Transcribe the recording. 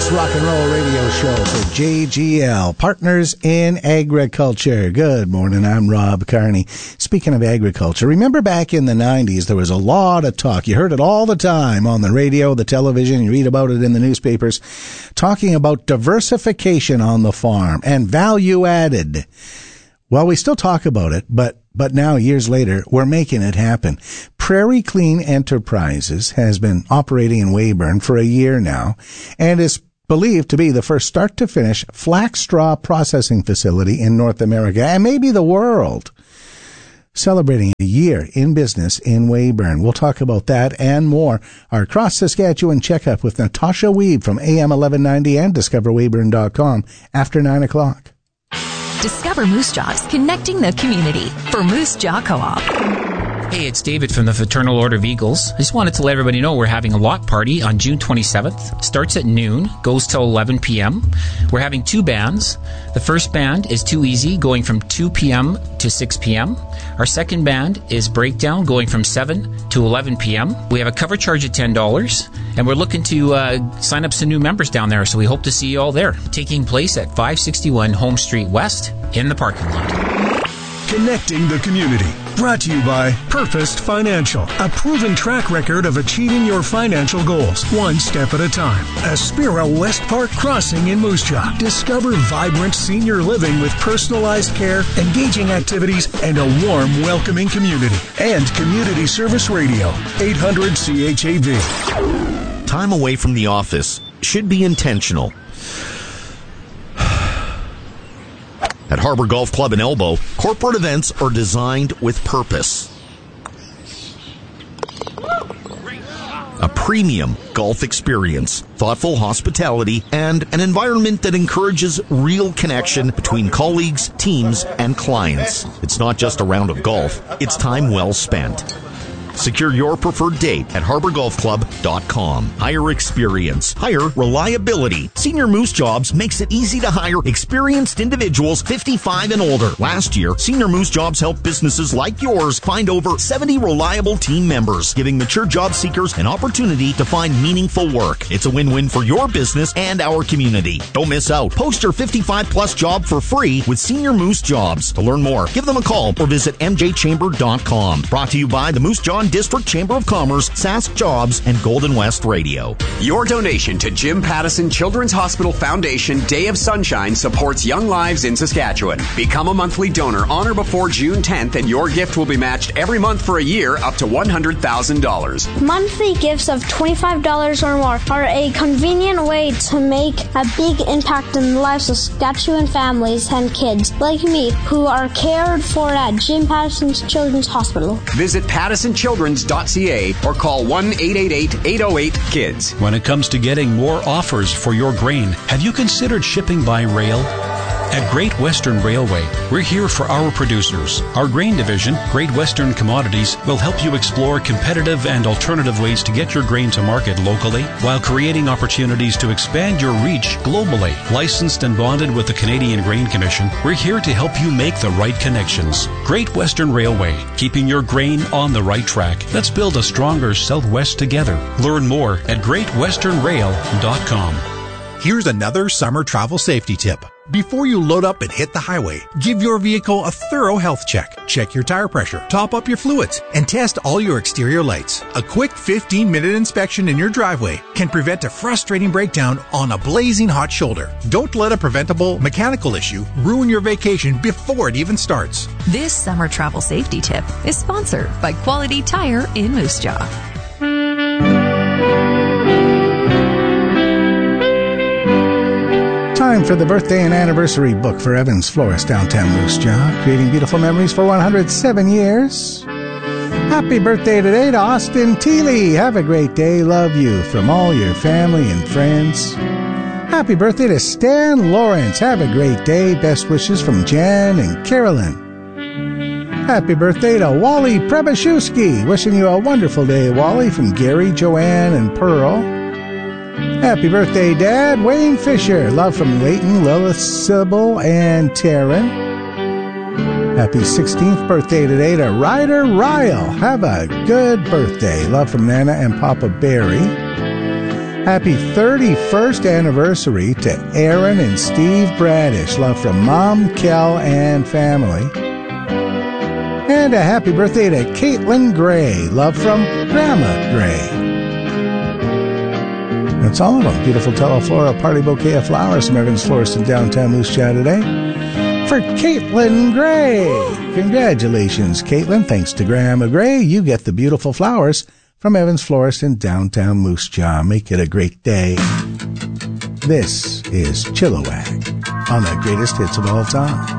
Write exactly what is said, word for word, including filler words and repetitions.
best rock and roll radio show for J G L, Partners in Agriculture. Good morning, I'm Rob Carney. Speaking of agriculture, remember back in the nineties, there was a lot of talk. You heard it all the time on the radio, the television, you read about it in the newspapers, talking about diversification on the farm and value added. Well, we still talk about it, but But now, years later, we're making it happen. Prairie Clean Enterprises has been operating in Weyburn for a year now and is believed to be the first start-to-finish flax straw processing facility in North America and maybe the world. Celebrating a year in business in Weyburn. We'll talk about that and more. Our Cross Saskatchewan checkup with Natasha Weeb from A M eleven ninety and discover weyburn dot com after nine o'clock. Discover Moose Jaw's connecting the community for Moose Jaw Co-op. Hey, it's David from the Fraternal Order of Eagles. I just wanted to let everybody know we're having a lot party on June twenty-seventh. Starts at noon, goes till eleven p.m. We're having two bands. The first band is Too Easy, going from two p.m. to six p.m. Our second band is Breakdown, going from seven to eleven p.m. We have a cover charge at ten dollars, and we're looking to uh, sign up some new members down there, so we hope to see you all there. Taking place at five sixty-one Home Street West in the parking lot. Connecting the community. Brought to you by Purposed Financial, a proven track record of achieving your financial goals, one step at a time. Aspira West Park Crossing in Moose Jaw. Discover vibrant senior living with personalized care, engaging activities, and a warm, welcoming community. And Community Service Radio, eight hundred C H A V. Time away from the office should be intentional. At Harbor Golf Club in Elbow, corporate events are designed with purpose. A premium golf experience, thoughtful hospitality, and an environment that encourages real connection between colleagues, teams, and clients. It's not just a round of golf, it's time well spent. Secure your preferred date at harbor golf club dot com. Hire experience. Hire reliability. Senior Moose Jobs makes it easy to hire experienced individuals fifty-five and older. Last year, Senior Moose Jobs helped businesses like yours find over seventy reliable team members, giving mature job seekers an opportunity to find meaningful work. It's a win-win for your business and our community. Don't miss out. Post your fifty-five plus job for free with Senior Moose Jobs. To learn more, give them a call or visit m j chamber dot com. Brought to you by the Moose Jaw District Chamber of Commerce, Sask Jobs, and Golden West Radio. Your donation to Jim Pattison Children's Hospital Foundation Day of Sunshine supports young lives in Saskatchewan. Become a monthly donor on or before June tenth, and your gift will be matched every month for a year up to one hundred thousand dollars. Monthly gifts of twenty-five dollars or more are a convenient way to make a big impact in the lives of Saskatchewan families and kids like me who are cared for at Jim Pattison's Children's Hospital. Visit pattison children's dot c a or call one eight eight eight, eight oh eight, KIDS. When it comes to getting more offers for your grain, have you considered shipping by rail? At Great Western Railway, we're here for our producers. Our grain division, Great Western Commodities, will help you explore competitive and alternative ways to get your grain to market locally while creating opportunities to expand your reach globally. Licensed and bonded with the Canadian Grain Commission, we're here to help you make the right connections. Great Western Railway, keeping your grain on the right track. Let's build a stronger Southwest together. Learn more at great western rail dot com. Here's another summer travel safety tip. Before you load up and hit the highway, give your vehicle a thorough health check. Check your tire pressure, top up your fluids, and test all your exterior lights. A quick fifteen-minute inspection in your driveway can prevent a frustrating breakdown on a blazing hot shoulder. Don't let a preventable mechanical issue ruin your vacation before it even starts. This summer travel safety tip is sponsored by Quality Tire in Moose Jaw. Time for the birthday and anniversary book for Evans Florist, downtown Moose Jaw, creating beautiful memories for one hundred seven years. Happy birthday today to Austin Teeley. Have a great day. Love you from all your family and friends. Happy birthday to Stan Lawrence. Have a great day. Best wishes from Jan and Carolyn. Happy birthday to Wally Prebashewski. Wishing you a wonderful day, Wally, from Gary, Joanne, and Pearl. Happy birthday, Dad. Wayne Fisher. Love from Leighton, Lilith, Sybil, and Taryn. Happy sixteenth birthday today to Ryder Ryle. Have a good birthday. Love from Nana and Papa Barry. Happy thirty-first anniversary to Aaron and Steve Bradish. Love from Mom, Kel, and family. And a happy birthday to Caitlin Gray. Love from Grandma Gray. That's all of them. Beautiful Teleflora party bouquet of flowers from Evans Florist in downtown Moose Jaw today. For Caitlin Gray. Congratulations, Caitlin. Thanks to Grandma Gray, you get the beautiful flowers from Evans Florist in downtown Moose Jaw. Make it a great day. This is Chilliwack on the greatest hits of all time.